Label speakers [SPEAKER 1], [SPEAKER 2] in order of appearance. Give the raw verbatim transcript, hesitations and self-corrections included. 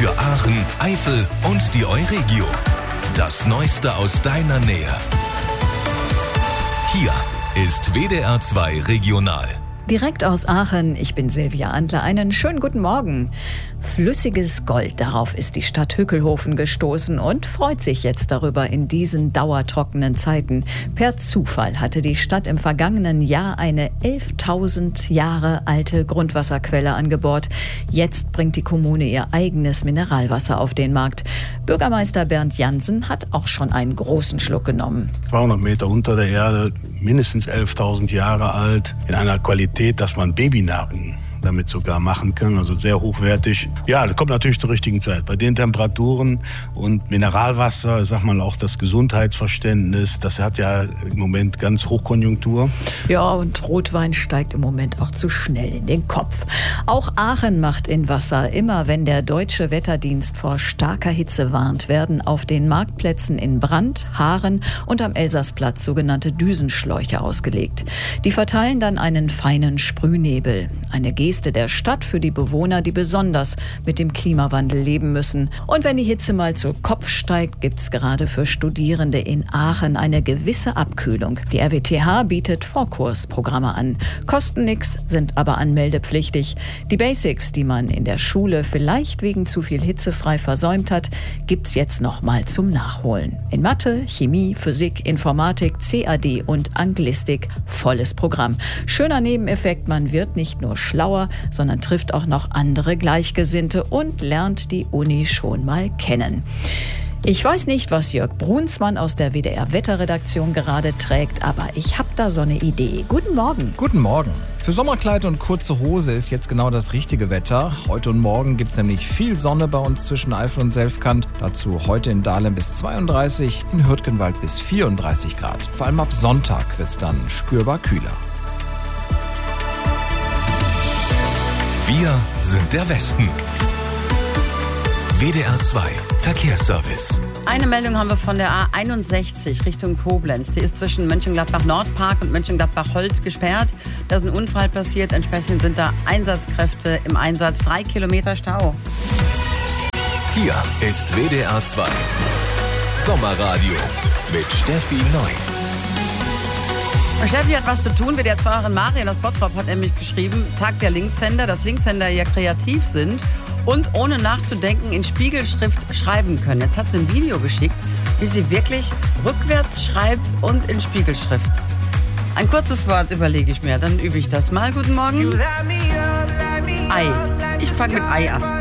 [SPEAKER 1] Für Aachen, Eifel und die Euregio. Das Neueste aus deiner Nähe. Hier ist W D R zwei Regional.
[SPEAKER 2] Direkt aus Aachen, ich bin Silvia Antler. Einen schönen guten Morgen. Flüssiges Gold, darauf ist die Stadt Hückelhofen gestoßen und freut sich jetzt darüber in diesen dauertrockenen Zeiten. Per Zufall hatte die Stadt im vergangenen Jahr eine elftausend Jahre alte Grundwasserquelle angebohrt. Jetzt bringt die Kommune ihr eigenes Mineralwasser auf den Markt. Bürgermeister Bernd Jansen hat auch schon einen großen Schluck genommen.
[SPEAKER 3] zweihundert Meter unter der Erde, mindestens elftausend Jahre alt, in einer Qualität, dass man Babynahrung damit sogar machen kann, also sehr hochwertig. Ja, das kommt natürlich zur richtigen Zeit. Bei den Temperaturen und Mineralwasser, sag mal auch das Gesundheitsverständnis, das hat ja im Moment ganz Hochkonjunktur.
[SPEAKER 2] Ja, und Rotwein steigt im Moment auch zu schnell in den Kopf. Auch Aachen macht in Wasser. Immer wenn der Deutsche Wetterdienst vor starker Hitze warnt, werden auf den Marktplätzen in Brand, Haaren und am Elsassplatz sogenannte Düsenschläuche ausgelegt. Die verteilen dann einen feinen Sprühnebel. Eine Geste der Stadt für die Bewohner, die besonders mit dem Klimawandel leben müssen. Und wenn die Hitze mal zu Kopf steigt, gibt's gerade für Studierende in Aachen eine gewisse Abkühlung. Die R W T H bietet Vorkursprogramme an. Kosten nix, sind aber anmeldepflichtig. Die Basics, die man in der Schule vielleicht wegen zu viel hitzefrei versäumt hat, gibt's jetzt noch mal zum Nachholen. In Mathe, Chemie, Physik, Informatik, C A D und Anglistik volles Programm. Schöner Nebeneffekt, man wird nicht nur schlauer, sondern trifft auch noch andere Gleichgesinnte und lernt die Uni schon mal kennen. Ich weiß nicht, was Jörg Brunsmann aus der W D R-Wetterredaktion gerade trägt, aber ich habe da so eine Idee. Guten Morgen.
[SPEAKER 4] Guten Morgen. Für Sommerkleid und kurze Hose ist jetzt genau das richtige Wetter. Heute und morgen gibt es nämlich viel Sonne bei uns zwischen Eifel und Selfkant. Dazu heute in Dahlem bis zweiunddreißig, in Hürtgenwald bis vierunddreißig Grad. Vor allem ab Sonntag wird es dann spürbar kühler.
[SPEAKER 1] Wir sind der Westen. W D R zwei Verkehrsservice.
[SPEAKER 5] Eine Meldung haben wir von der A einundsechzig Richtung Koblenz. Die ist zwischen Mönchengladbach-Nordpark und Mönchengladbach-Holz gesperrt. Da ist ein Unfall passiert. Entsprechend sind da Einsatzkräfte im Einsatz. Drei Kilometer Stau.
[SPEAKER 1] Hier ist W D R zwei Sommerradio mit Steffi Neu.
[SPEAKER 5] Und Steffi hat was zu tun. W D R zwei Marian aus Bottrop hat nämlich geschrieben, Tag der Linkshänder, dass Linkshänder ja kreativ sind und ohne nachzudenken in Spiegelschrift schreiben können. Jetzt hat sie ein Video geschickt, wie sie wirklich rückwärts schreibt und in Spiegelschrift. Ein kurzes Wort überlege ich mir, dann übe ich das mal. Guten Morgen. Ei. Ich fange mit Ei an.